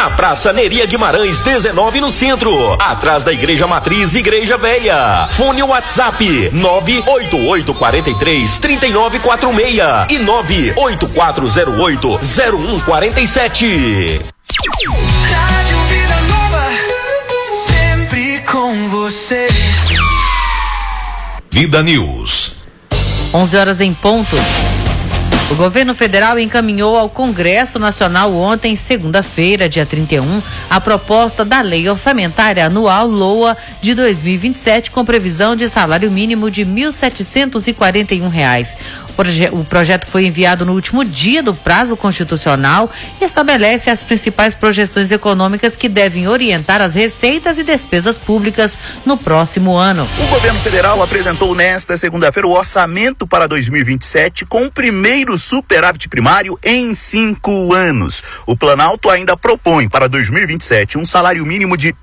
na Praça Neria Guimarães 19 no centro, atrás da Igreja Matriz Igreja Velha. Fone WhatsApp 988433946 e 984080147. Rádio Vida Nova, sempre com você. Vida News. 11 horas em ponto. O governo federal encaminhou ao Congresso Nacional ontem, segunda-feira, dia 31, a proposta da Lei Orçamentária Anual LOA de 2027, com previsão de salário mínimo de R$ 1.741. O projeto foi enviado no último dia do prazo constitucional e estabelece as principais projeções econômicas que devem orientar as receitas e despesas públicas no próximo ano. O governo federal apresentou nesta segunda-feira o orçamento para 2027 com o primeiro superávit primário em 5 anos. O Planalto ainda propõe para 2027 um salário mínimo de R$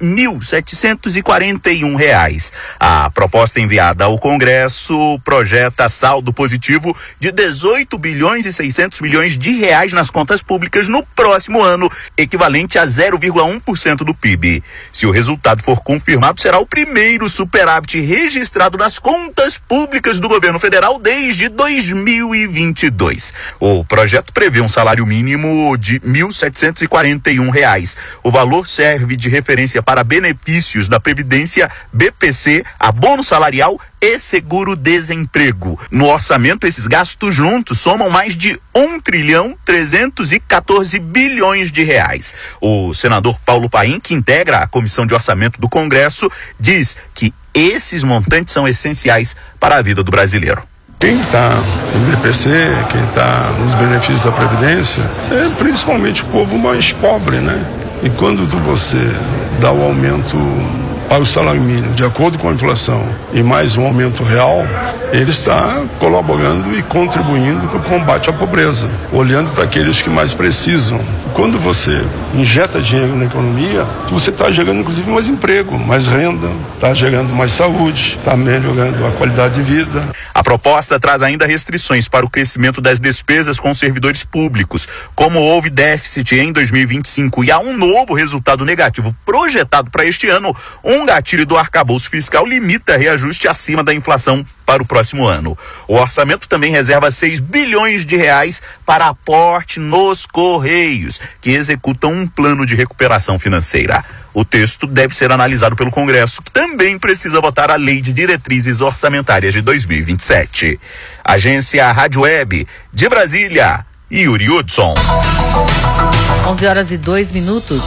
1.741. A proposta enviada ao Congresso projeta saldo positivo de 18 bilhões e 600 milhões de reais nas contas públicas no próximo ano, equivalente a 0,1% do PIB. Se o resultado for confirmado, será o primeiro superávit registrado nas contas públicas do governo federal desde 2022. O projeto prevê um salário mínimo de R$ 1.741. O valor serve de referência para benefícios da Previdência, BPC, abono salarial e seguro-desemprego. No orçamento, esses gastos juntos somam mais de 1.314 bilhões de reais. O senador Paulo Paim, que integra a Comissão de Orçamento do Congresso, diz que esses montantes são essenciais para a vida do brasileiro. Quem está no BPC, quem está nos benefícios da Previdência, é principalmente o povo mais pobre, né? E quando você dá o aumento para o salário mínimo, de acordo com a inflação, e mais um aumento real, ele está colaborando e contribuindo com o combate à pobreza, olhando para aqueles que mais precisam. Quando você injeta dinheiro na economia, você está gerando inclusive mais emprego, mais renda, está gerando mais saúde, está melhorando a qualidade de vida. A proposta traz ainda restrições para o crescimento das despesas com servidores públicos. Como houve déficit em 2025 e há um novo resultado negativo projetado para este ano, um gatilho do arcabouço fiscal limita reajuste acima da inflação para o próximo ano. O orçamento também reserva 6 bilhões de reais para aporte nos Correios, que executam um plano de recuperação financeira. O texto deve ser analisado pelo Congresso, que também precisa votar a Lei de Diretrizes Orçamentárias de 2027. Agência Rádio Web de Brasília, Yuri Hudson. 11 horas e 2 minutos.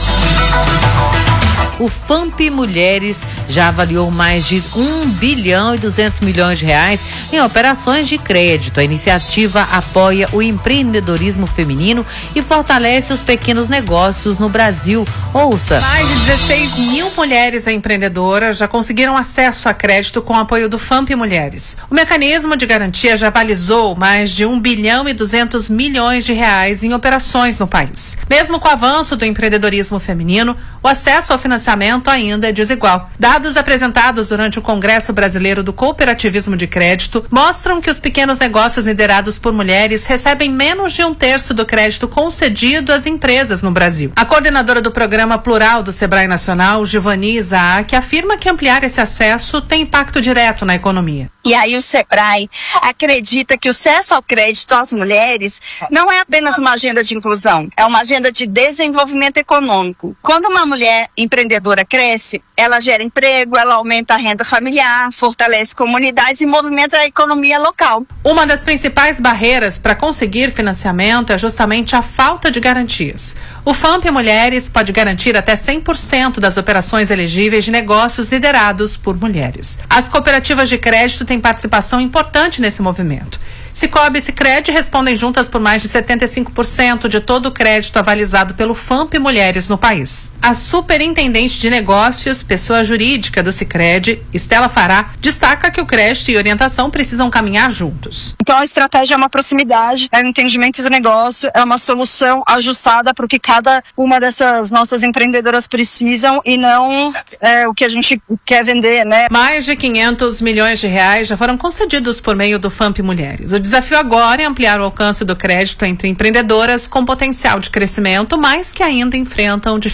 O FAMP Mulheres já avaliou mais de 1 bilhão e 200 milhões de reais em operações de crédito. A iniciativa apoia o empreendedorismo feminino e fortalece os pequenos negócios no Brasil. Ouça. Mais de 16 mil mulheres empreendedoras já conseguiram acesso a crédito com o apoio do FAMP Mulheres. O mecanismo de garantia já avalizou mais de 1 bilhão e 200 milhões de reais em operações no país. Mesmo com o avanço do empreendedorismo feminino, o acesso ao financiamento ainda é desigual. Dados apresentados durante o Congresso Brasileiro do Cooperativismo de Crédito mostram que os pequenos negócios liderados por mulheres recebem menos de 1/3 do crédito concedido às empresas no Brasil. A coordenadora do Programa Plural do Sebrae Nacional, Giovani Isaac, afirma que ampliar esse acesso tem impacto direto na economia. E aí o Sebrae acredita que o acesso ao crédito às mulheres não é apenas uma agenda de inclusão, é uma agenda de desenvolvimento econômico. Quando uma mulher empreendedora cresce, ela gera emprego, ela aumenta a renda familiar, fortalece comunidades e movimenta a economia local. Uma das principais barreiras para conseguir financiamento é justamente a falta de garantias. O FAMP Mulheres pode garantir até 100% das operações elegíveis de negócios liderados por mulheres. As cooperativas de crédito têm participação importante nesse movimento. Cicobi e Sicredi respondem juntas por mais de 75% de todo o crédito avalizado pelo FAMP Mulheres no país. A superintendente de negócios, pessoa jurídica do Sicredi, Estela Fará, destaca que o crédito e orientação precisam caminhar juntos. Então a estratégia é uma proximidade, é um entendimento do negócio, é uma solução ajustada para o que cada uma dessas nossas empreendedoras precisam e não o que a gente quer vender, né? Mais de 500 milhões de reais já foram concedidos por meio do FAMP Mulheres. O desafio agora é ampliar o alcance do crédito entre empreendedoras com potencial de crescimento, mas que ainda enfrentam